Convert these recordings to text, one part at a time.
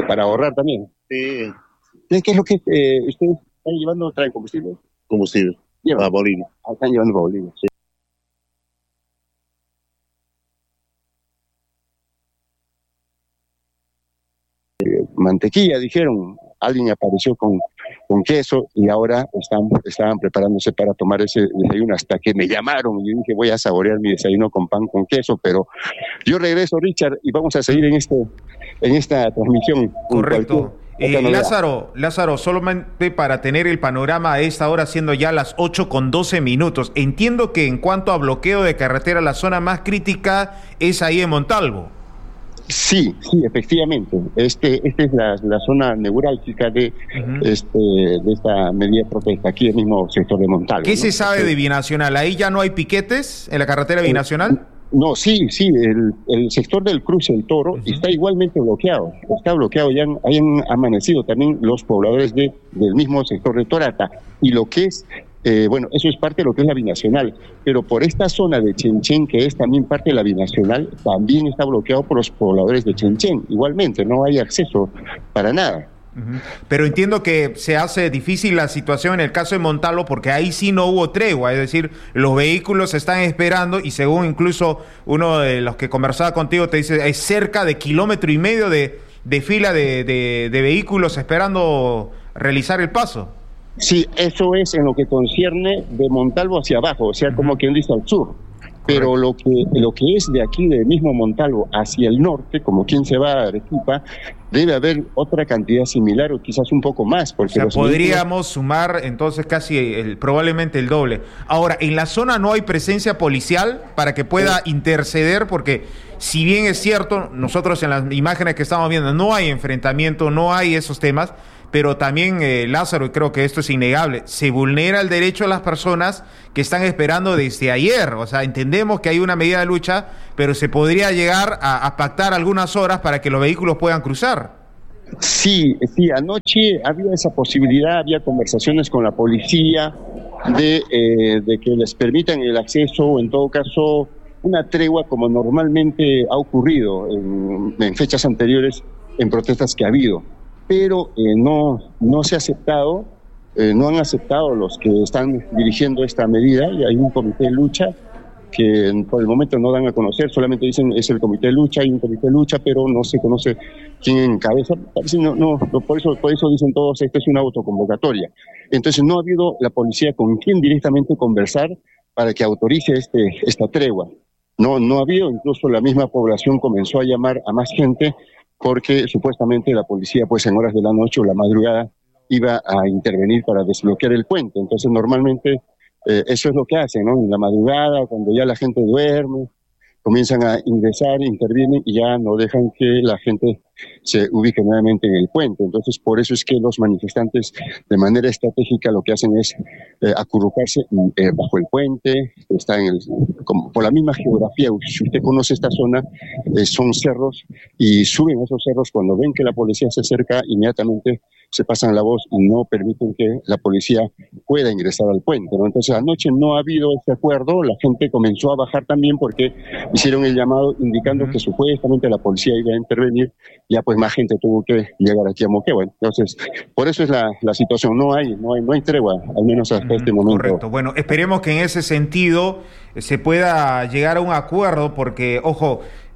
para ahorrar también. Sí. ¿Qué es lo que ustedes están llevando? ¿Traen combustible? Combustible. Llevan. A Bolivia. Están llevando para Bolivia, sí. Mantequilla, dijeron. Alguien apareció con queso y ahora estaban preparándose para tomar ese desayuno hasta que me llamaron y yo dije voy a saborear mi desayuno con pan con queso, pero yo regreso, Richard, y vamos a seguir en esta transmisión. Correcto. Lázaro, solamente para tener el panorama a esta hora, siendo ya las 8:12. Entiendo que en cuanto a bloqueo de carretera, la zona más crítica es ahí en Montalvo. Sí, efectivamente. Esta es la zona neurálgica de esta medida de protesta, aquí en el mismo sector de Montalvo. ¿Qué se sabe de Binacional? ¿Ahí ya no hay piquetes en la carretera Binacional? No, sí, el sector del cruce del Toro está igualmente bloqueado. Está bloqueado, ya hayan amanecido también los pobladores del mismo sector de Torata. Y lo que es, eso es parte de lo que es la binacional. Pero por esta zona de Chenchen, que es también parte de la binacional, también está bloqueado por los pobladores de Chenchen. Igualmente, no hay acceso para nada. Pero entiendo que se hace difícil la situación en el caso de Montalvo porque ahí sí no hubo tregua, es decir, los vehículos están esperando y según incluso uno de los que conversaba contigo te dice, hay cerca de 1,5 kilómetros de fila de vehículos esperando realizar el paso. Sí, eso es en lo que concierne de Montalvo hacia abajo, o sea, como quien dice al sur. Pero lo que es de aquí, del mismo Montalvo, hacia el norte, como quien se va a Arequipa, debe haber otra cantidad similar o quizás un poco más. Porque podríamos sumar entonces casi probablemente el doble. Ahora, ¿en la zona no hay presencia policial para que pueda interceder? Porque si bien es cierto, nosotros en las imágenes que estamos viendo no hay enfrentamiento, no hay esos temas, pero también, Lázaro, y creo que esto es innegable, se vulnera el derecho a las personas que están esperando desde ayer. O sea, entendemos que hay una medida de lucha, pero se podría llegar a pactar algunas horas para que los vehículos puedan cruzar. Sí, anoche había esa posibilidad, había conversaciones con la policía de que les permitan el acceso, o en todo caso, una tregua como normalmente ha ocurrido en fechas anteriores en protestas que ha habido. Pero no se ha aceptado, no han aceptado los que están dirigiendo esta medida, y hay un comité de lucha que por el momento no dan a conocer, solamente dicen es el comité de lucha, hay un comité de lucha, pero no se conoce quién encabeza, por eso dicen todos, esto es una autoconvocatoria. Entonces no ha habido la policía con quien directamente conversar para que autorice esta tregua. No ha habido, incluso la misma población comenzó a llamar a más gente, porque supuestamente la policía pues en horas de la noche o la madrugada iba a intervenir para desbloquear el puente. Entonces normalmente eso es lo que hacen, ¿no? En la madrugada, cuando ya la gente duerme, comienzan a ingresar, intervienen y ya no dejan que la gente se ubique nuevamente en el puente. Entonces, por eso es que los manifestantes, de manera estratégica, lo que hacen es acurrucarse bajo el puente, está como por la misma geografía. Si usted conoce esta zona, son cerros, y suben a esos cerros cuando ven que la policía se acerca, inmediatamente se pasan la voz y no permiten que la policía pueda ingresar al puente, ¿no? Entonces, anoche no ha habido ese acuerdo, la gente comenzó a bajar también porque hicieron el llamado indicando que supuestamente la policía iba a intervenir, ya pues más gente tuvo que llegar aquí a Moquegua. Entonces, por eso es la situación, no hay tregua, al menos hasta este momento. Correcto, bueno, esperemos que en ese sentido se pueda llegar a un acuerdo, porque, ojo,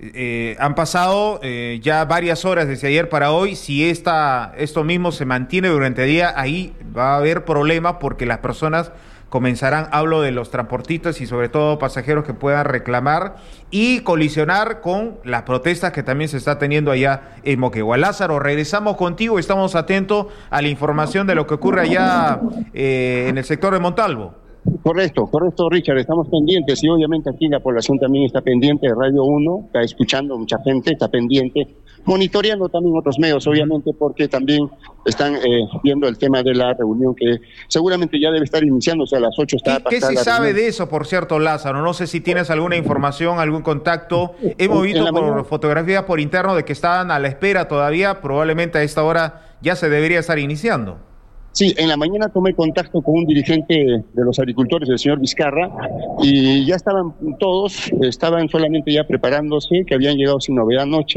han pasado ya varias horas desde ayer para hoy. Si esto mismo se mantiene durante el día, ahí va a haber problemas porque las personas comenzarán, hablo de los transportistas y sobre todo pasajeros que puedan reclamar y colisionar con las protestas que también se está teniendo allá en Moquegua. Lázaro, regresamos contigo, estamos atentos a la información de lo que ocurre allá en el sector de Montalvo. Correcto, Richard, estamos pendientes y obviamente aquí la población también está pendiente de Radio 1, está escuchando mucha gente, está pendiente, monitoreando también otros medios, obviamente, porque también están viendo el tema de la reunión que seguramente ya debe estar iniciándose a las 8. ¿Qué se sabe de eso, por cierto, Lázaro? No sé si tienes alguna información, algún contacto. Hemos visto por fotografías por interno de que estaban a la espera todavía, probablemente a esta hora ya se debería estar iniciando. Sí, en la mañana tomé contacto con un dirigente de los agricultores, el señor Vizcarra, y ya estaban todos, estaban solamente ya preparándose, que habían llegado sin novedad anoche,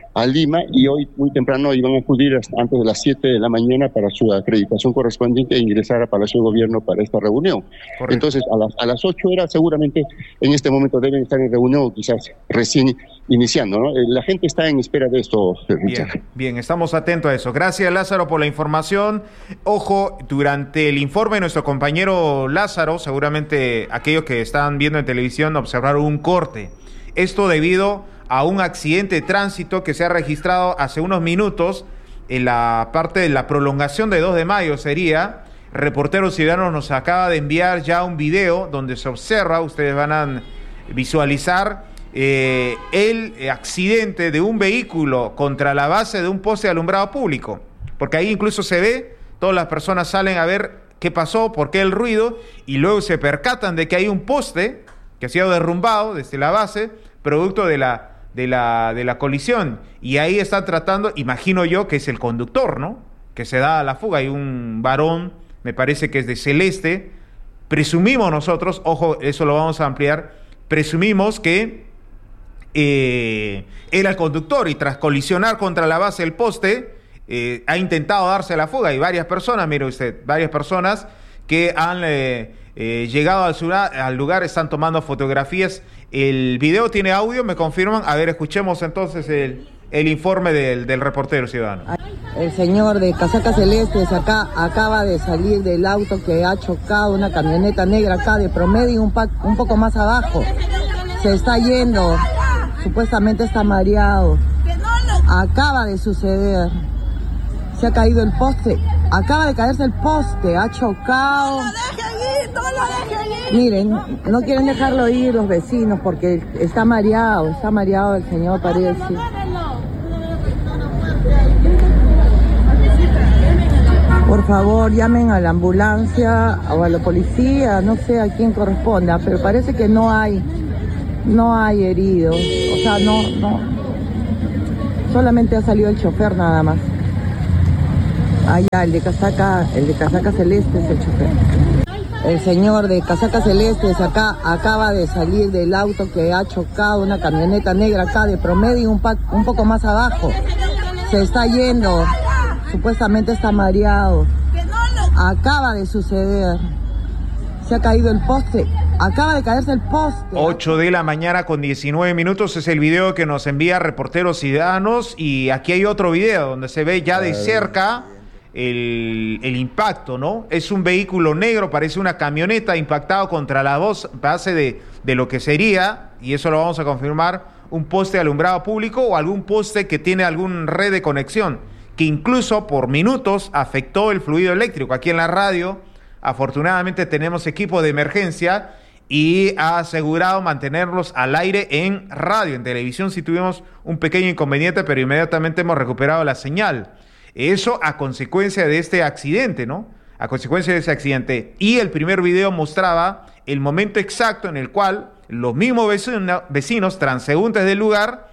a Lima, y hoy muy temprano iban a acudir antes de las 7 de la mañana para su acreditación correspondiente e ingresar a Palacio de Gobierno para esta reunión. Correcto. Entonces, a las 8 horas seguramente en este momento deben estar en reunión, o quizás recién iniciando, ¿no? La gente está en espera de esto, Richard. Bien, estamos atentos a eso. Gracias, Lázaro, por la información. Ojo, durante el informe de nuestro compañero Lázaro, seguramente aquellos que están viendo en televisión observaron un corte. Esto debido a un accidente de tránsito que se ha registrado hace unos minutos en la parte de la prolongación de 2 de mayo sería. Reporteros Ciudadanos nos acaba de enviar ya un video donde se observa, ustedes van a visualizar el accidente de un vehículo contra la base de un poste de alumbrado público, porque ahí incluso se ve, todas las personas salen a ver qué pasó, por qué el ruido, y luego se percatan de que hay un poste que ha sido derrumbado desde la base, producto de la colisión, y ahí están tratando, imagino yo que es el conductor, ¿no?, que se da a la fuga. Hay un varón, me parece que es de celeste, presumimos nosotros, ojo, eso lo vamos a ampliar, presumimos que era el conductor, y tras colisionar contra la base del poste, ha intentado darse a la fuga, y varias personas, mire usted, varias personas que han llegado al lugar, están tomando fotografías. El video tiene audio, me confirman. A ver, escuchemos entonces el informe del reportero ciudadano. El señor de casaca celeste acaba de salir del auto que ha chocado una camioneta negra acá de promedio, un poco más abajo. Se está yendo, supuestamente está mareado. Acaba de suceder. Se ha caído el poste. Acaba de caerse el poste, ha chocado. Miren, no quieren dejarlo ir los vecinos porque está mareado el señor, parece. Por favor, llamen a la ambulancia o a la policía, no sé a quién corresponda, pero parece que no hay heridos. O sea, no. Solamente ha salido el chofer nada más. El de casaca celeste es el chofer. El señor de casaca celeste acaba de salir del auto que ha chocado una camioneta negra acá de promedio, un poco más abajo. Se está yendo, supuestamente está mareado. Acaba de suceder. Se ha caído el poste. Acaba de caerse el poste. 8 de la mañana con 19 minutos es el video que nos envía Reporteros Ciudadanos, y aquí hay otro video donde se ve ya de cerca el impacto, ¿no? Es un vehículo negro, parece una camioneta impactado contra la base de lo que sería, y eso lo vamos a confirmar, un poste de alumbrado público o algún poste que tiene alguna red de conexión, que incluso por minutos afectó el fluido eléctrico. Aquí en la radio, afortunadamente tenemos equipo de emergencia y ha asegurado mantenerlos al aire en radio. En televisión sí tuvimos un pequeño inconveniente, pero inmediatamente hemos recuperado la señal. Eso a consecuencia de este accidente, ¿no? A consecuencia de ese accidente. Y el primer video mostraba el momento exacto en el cual los mismos vecinos transeúntes del lugar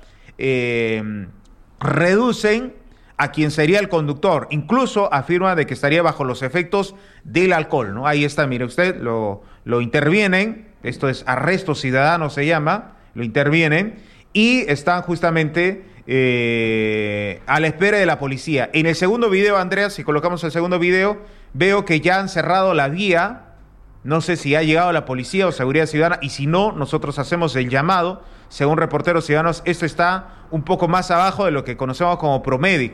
reducen a quien sería el conductor. Incluso afirma de que estaría bajo los efectos del alcohol, ¿no? Ahí está, mire usted, lo intervienen. Esto es arresto ciudadano, se llama. Lo intervienen y están justamente a la espera de la policía. En el segundo video, Andrea, si colocamos el segundo video, veo que ya han cerrado la vía. No sé si ha llegado la policía o seguridad ciudadana, y si no, nosotros hacemos el llamado. Según Reporteros Ciudadanos, esto está un poco más abajo de lo que conocemos como Promedic,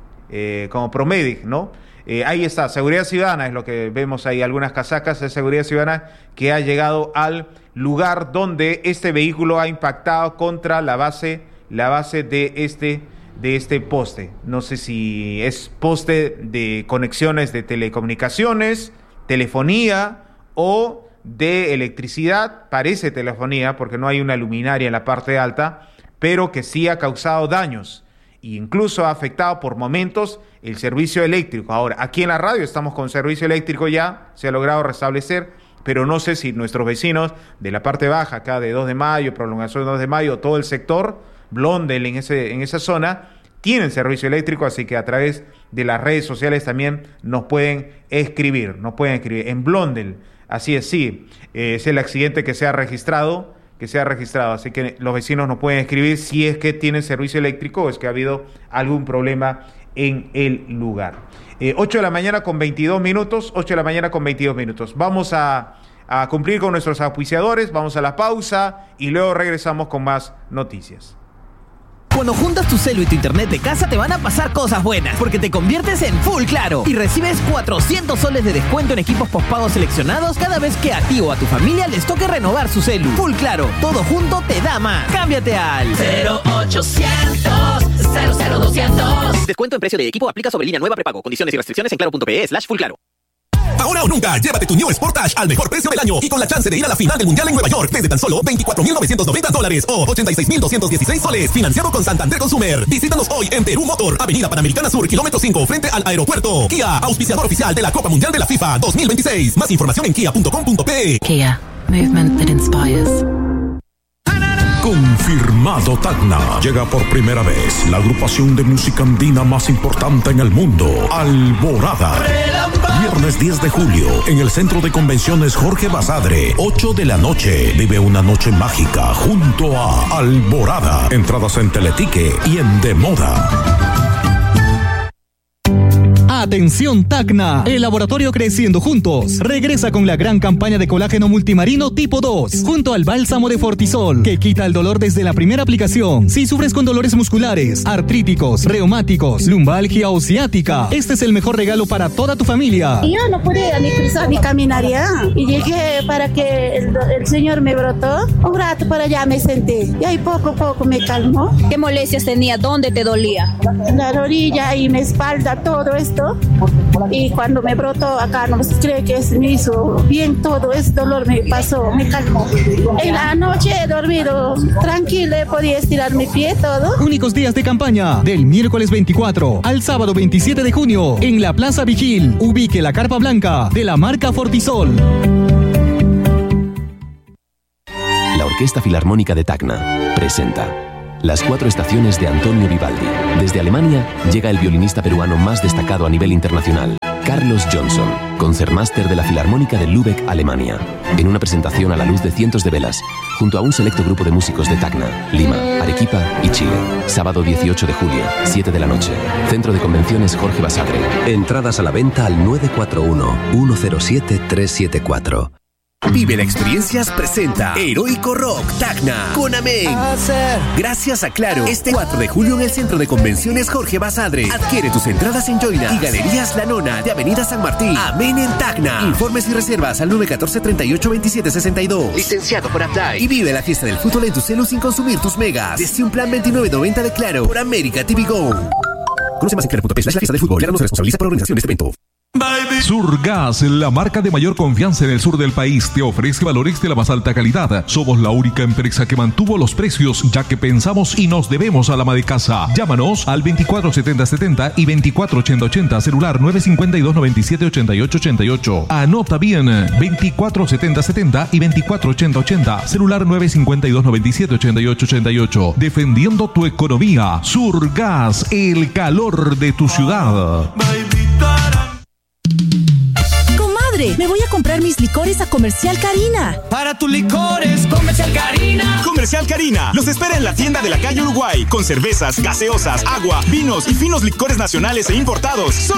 ¿no? Ahí está, seguridad ciudadana es lo que vemos ahí, algunas casacas de seguridad ciudadana que ha llegado al lugar donde este vehículo ha impactado contra la base de este poste. No sé si es poste de conexiones de telecomunicaciones, telefonía o de electricidad. Parece telefonía porque no hay una luminaria en la parte alta, pero que sí ha causado daños e incluso ha afectado por momentos el servicio eléctrico. Ahora, aquí en la radio estamos con servicio eléctrico, ya se ha logrado restablecer, pero no sé si nuestros vecinos de la parte baja, acá de 2 de mayo, prolongación de 2 de mayo, todo el sector, Blondel en esa zona, tienen servicio eléctrico, así que a través de las redes sociales también nos pueden escribir. En Blondel, así es, sí, es el accidente que se ha registrado, que se ha registrado. Así que los vecinos nos pueden escribir si es que tienen servicio eléctrico o es que ha habido algún problema en el lugar. 8 de la mañana con 22 minutos. Vamos a cumplir con nuestros auspiciadores, vamos a la pausa y luego regresamos con más noticias. Cuando juntas tu celu y tu internet de casa te van a pasar cosas buenas, porque te conviertes en Full Claro y recibes 400 soles de descuento en equipos postpago seleccionados cada vez que a ti o a tu familia les toque renovar su celu. Full Claro, todo junto te da más. Cámbiate al 0800 00200. Descuento en precio de equipo aplica sobre línea nueva prepago. Condiciones y restricciones en claro.pe/fullclaro. Ahora o nunca, llévate tu New Sportage al mejor precio del año y con la chance de ir a la final del Mundial en Nueva York desde tan solo $24,990 o 86,216 soles, financiado con Santander Consumer. Visítanos hoy en Perú Motor, Avenida Panamericana Sur, kilómetro 5, frente al aeropuerto. Kia, auspiciador oficial de la Copa Mundial de la FIFA 2026. Más información en kia.com.pe. Kia, movement that inspires. Confirmado Tacna. Llega por primera vez la agrupación de música andina más importante en el mundo, Alborada. Viernes 10 de julio, en el Centro de Convenciones Jorge Basadre, 8 de la noche. Vive una noche mágica junto a Alborada. Entradas en Teletique y en De Moda. Atención Tacna, el laboratorio Creciendo Juntos regresa con la gran campaña de colágeno multimarino tipo 2 junto al bálsamo de Fortisol que quita el dolor desde la primera aplicación. Si sufres con dolores musculares, artríticos, reumáticos, lumbalgia o ciática, este es el mejor regalo para toda tu familia. Y yo no podía ni cruzar ni caminar ya y llegué para que el señor me brotó un rato, para allá me senté y ahí poco a poco me calmó. ¿Qué molestias tenía? ¿Dónde te dolía? La rodilla y mi espalda, todo esto. Y cuando me brotó acá, no se cree que me hizo bien todo ese dolor, me pasó, me calmó. En la noche he dormido tranquila, podía estirar mi pie, todo. Únicos días de campaña, del miércoles 24 al sábado 27 de junio, en la Plaza Vigil. Ubique la carpa blanca de la marca Fortisol. La Orquesta Filarmónica de Tacna presenta Las 4 estaciones de Antonio Vivaldi. Desde Alemania llega el violinista peruano más destacado a nivel internacional, Carlos Johnson, concertmáster de la Filarmónica de Lübeck, Alemania, en una presentación a la luz de cientos de velas, junto a un selecto grupo de músicos de Tacna, Lima, Arequipa y Chile. Sábado 18 de julio, 7 de la noche. Centro de Convenciones Jorge Basadre. Entradas a la venta al 941-107-374. Vive la Experiencias presenta Heroico Rock Tacna con Amén. Gracias a Claro, este 4 de julio en el Centro de Convenciones Jorge Basadre. Adquiere tus entradas en Joina y Galerías La Nona de Avenida San Martín. Amén en Tacna. Informes y reservas al 914-3827-62. Licenciado por Apply. Y vive la fiesta del fútbol en tu celu sin consumir tus megas. Desde un plan 29.90 de Claro por América TV Go. Conoce más en claro.p/la fiesta del fútbol. Claro no se responsabiliza por organización de este evento. Surgas, la marca de mayor confianza en el sur del país, te ofrece valores de la más alta calidad. Somos la única empresa que mantuvo los precios, ya que pensamos y nos debemos a la ama de casa. Llámanos al 247070 y 248080, celular 952-978888. Anota bien, 247070 y 248080, celular 952-978888. Defendiendo tu economía. Surgas, el calor de tu ciudad. Me voy a comprar mis licores a Comercial Carina. Para tus licores, Comercial Carina. Comercial Carina los espera en la tienda de la calle Uruguay con cervezas, gaseosas, agua, vinos y finos licores nacionales e importados.